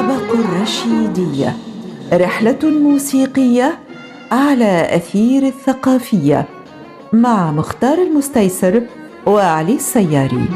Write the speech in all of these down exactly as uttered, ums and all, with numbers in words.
عبق الرشيدية، رحلة موسيقية على أثير الثقافية مع مختار المستيسر وعلي السياري.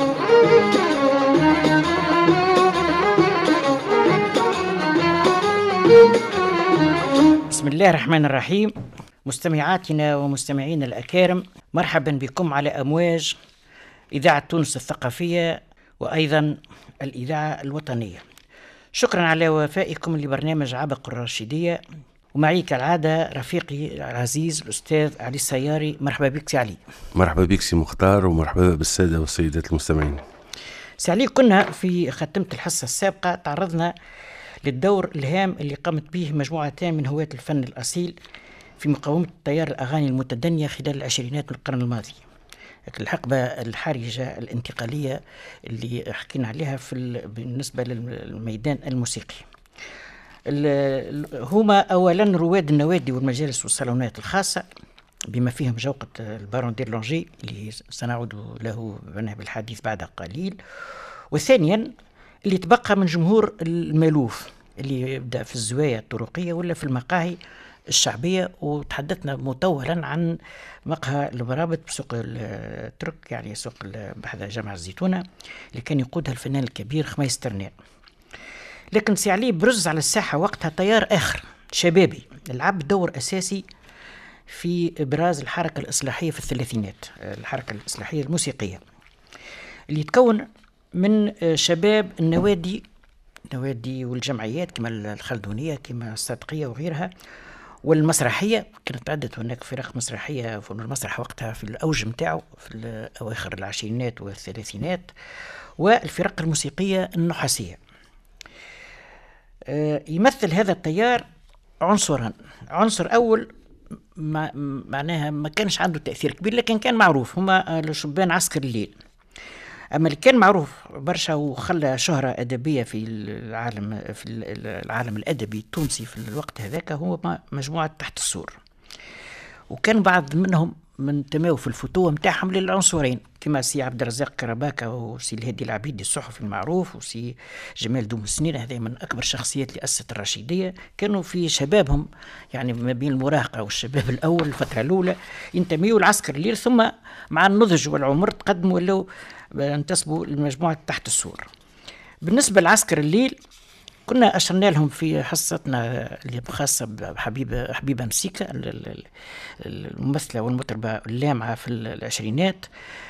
بسم الله الرحمن الرحيم. مستمعاتنا ومستمعينا الأكارم، مرحبا بكم على أمواج إذاعة تونس الثقافية وأيضا الإذاعة الوطنية. شكرا على وفائكم لبرنامج عبق الرشيدية، ومعي كالعادة رفيقي العزيز الأستاذ علي السياري. مرحبا بك سي علي. مرحبا بك سي مختار، ومرحبا بالسادة والسيدات المستمعين. سي علي، كنا في ختمة الحصة السابقة تعرضنا للدور الهام اللي قامت به مجموعتان من هواة الفن الأصيل في مقاومة تيار الأغاني المتدنية خلال العشرينات من القرن الماضي، الحقبة الحرجة الانتقالية اللي حكينا عليها في بالنسبة للميدان الموسيقي. هما أولا رواد النوادي والمجالس والصالونات الخاصة بما فيهم جوقة البارون دي لونجي اللي سنعود له بالحديث بعد قليل، وثانيا اللي تبقى من جمهور المالوف اللي يبدأ في الزوايا الطرقية ولا في المقاهي الشعبية. وتحدثنا مطولا عن مقهى المرابط بسوق الترك، يعني سوق بحذا جامع الزيتونة، اللي كان يقودها الفنان الكبير خميس ترنان. لكن سي علي برز على الساحة وقتها تيار آخر شبابي لعب دور أساسي في إبراز الحركة الإصلاحية في الثلاثينات، الحركة الإصلاحية الموسيقية اللي يتكون من شباب النوادي النوادي والجمعيات كما الخلدونية كما الصادقية وغيرها، والمسرحية. كانت عدة هناك فرق مسرحية، في المسرح وقتها في الأوج متاعه في أواخر العشرينات والثلاثينات، والفرق الموسيقية النحاسية. يمثل هذا التيار عنصرا، عنصر أول ما معناها ما كانش عنده تأثير كبير لكن كان معروف، هما شبان عسكر الليل. أما اللي كان معروف برشا وخلى شهرة أدبية في العالم في العالم الأدبي التونسي في الوقت هذاك هو مجموعة تحت السور، وكان بعض منهم من تماو في الفتوة متاعهم للعنصرين كما سي عبد الرزاق كرباكة وسي الهادي العبيدي الصحفي المعروف وسي جمال دوم السنين، هذا من أكبر شخصيات اللي أسست الرشيدية. كانوا في شبابهم يعني ما بين المراهقة والشباب الأول الفترة الأولى ينتميوا العسكر الليل، ثم مع النضج والعمر تقدموا ولو انتسبوا لمجموعة تحت السور. بالنسبة لعسكر الليل كنا أشرنا لهم في حصتنا اللي خاصة بحبيبة حبيبة مسيكة الممثلة والمطربة اللامعة في العشرينات،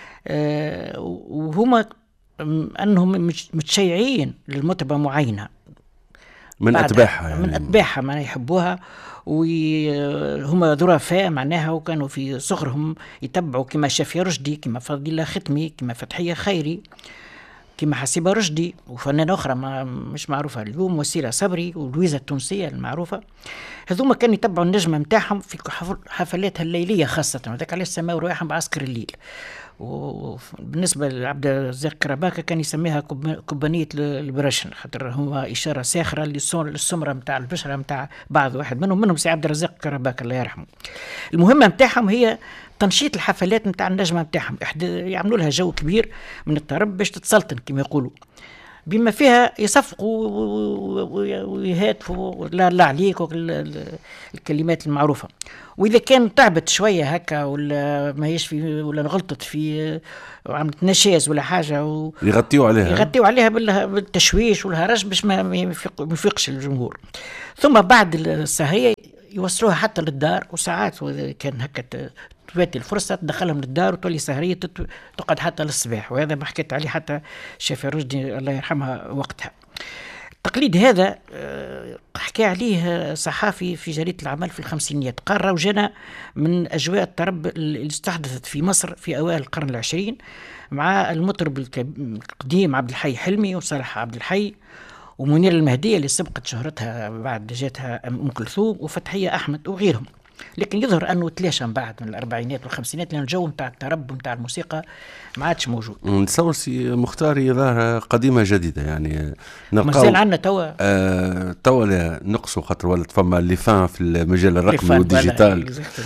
وهما أنهم متشيعين للمطربة معينة من أتباعها يعني. من أتباعها ما يحبوها، وهم ظرفاء معناها، وكانوا في صغرهم يتبعوا كما شافية رشدي كما فضيلة ختمي كما فتحية خيري كما حسيبة رشدي وفنانة أخرى ما مش معروفة اليوم، وسيلة صبري ولويزا التونسية المعروفة. هذوما كانوا يتبعوا النجمة متاعهم في حفلاتها الليلية خاصة، وذاك علاش سماو رواحهم بعسكر الليل. وبالنسبة لعبد الرزاق كرباكة كان يسميها كوبانية البرشن، خاطر هو إشارة ساخرة للسمرة متاع البشرة متاع بعض واحد منهم منهم سي عبد الرزاق كرباكة الله يرحمه. المهمة متاعهم هي تنشيط الحفلات متاع النجمة متاعهم، يعملوا لها جو كبير من الطرب باش تتسلطن كما يقولوا، بما فيها يصفقوا ويهاتفوا لا لا عليك الكلمات المعروفة. وإذا كان تعبت شوية هكا ولا ما هيش في ولا غلطت في وعملت نشاز ولا حاجة و... يغطيوا عليها يغطيوا عليها بالتشويش والهرج باش ما يفيقش الجمهور. ثم بعد السهية يوصلوها حتى للدار، وساعات كان هكا تواتي الفرصة تدخلهم للدار وتولي سهرية تقعد حتى للصباح، وهذا ما حكيت عليه حتى شافي رشدي الله يرحمها وقتها. التقليد هذا حكى عليه صحافي في جريدة العمل في الخمسينيات، قال راهو جانا من أجواء الطرب اللي استحدثت في مصر في أوائل القرن العشرين مع المطرب القديم عبد الحي حلمي وصالح عبد الحي ومنير المهدية اللي سبقت شهرتها بعد جاتها أم كلثوم وفتحية أحمد وغيرهم. لكن يظهر أنه تلاشى من بعد من الأربعينات والخمسينات لأن الجو متاع الترب متاع الموسيقى ما عادش موجود. نتصور سي مختار ظاهرة قديمة جديدة يعني نلقاو مازال عندنا توا آه توا نقصوا خاطر ولات فما اللي فان في المجال الرقمي والديجيتال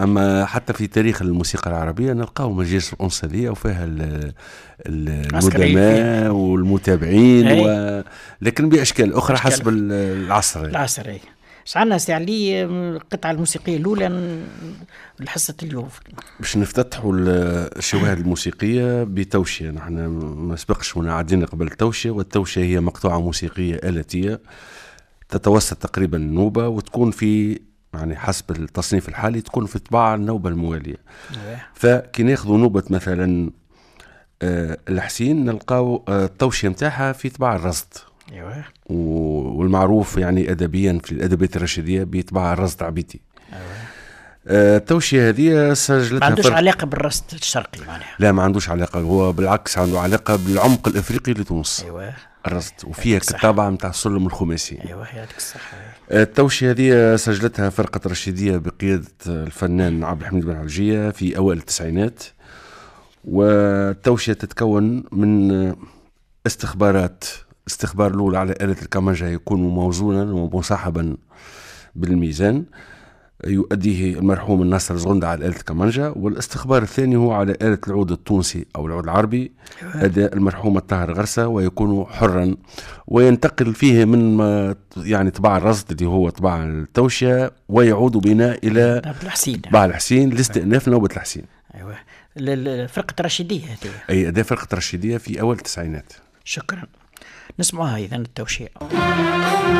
أما حتى في تاريخ الموسيقى العربية نلقاو مجالس الأنصارية وفيها الندماء والمتابعين و... لكن بأشكال أخرى أشكال حسب العصر. العصر أي. عندنا سي علي القطعة الموسيقية الأولى لحصة اليوم باش نفتتحوا الشواهد الموسيقية بتوشية. نحن ما سبقش ونعدينا قبل التوشية، والتوشية هي مقطوعة موسيقية آلاتية تتوسط تقريبا النوبة، وتكون في يعني حسب التصنيف الحالي تكون في طباعة النوبة الموالية. فكي ناخذوا نوبة مثلا آه الحسين نلقاو آه التوشية متاعها في طباعة الرصد. ايوه. والمعروف يعني ادبيا في الادبيات الرشيديه بيطبع الرصد عبيتي. ايوه. آه التوشيه هذه سجلتها ما عندوش فرق. علاقه بالرصد الشرقي معناها. لا ما عندوش علاقه، هو بالعكس عنده علاقه بالعمق الافريقي لتونس. ايوه. الرصد وفيها كتابه نتاع السلم الخماسي. ايوه هذيك الصح. آه التوشيه هذه سجلتها فرقه رشيديه بقياده الفنان عبد الحميد بن عوجيه في اوائل التسعينات. والتوشيه تتكون من استخبارات. استخبار الأول على آلة الكمانجا يكون موزونا ومصاحبا بالميزان يؤديه المرحوم الناصر زغندة على آلة الكمانجا، والاستخبار الثاني هو على آلة العود التونسي أو العود العربي أداء المرحوم الطاهر غرسة، ويكون حرا وينتقل فيه من يعني طباع الرصد اللي هو طباع التوشية ويعود بنا إلى طباع الحسين لاستئناف نوبة الحسين. أيوة. فرقة رشيدية هذه. أي أداء فرقة رشيدية في أول التسعينات. شكرا. نسمعها إذن التوشية.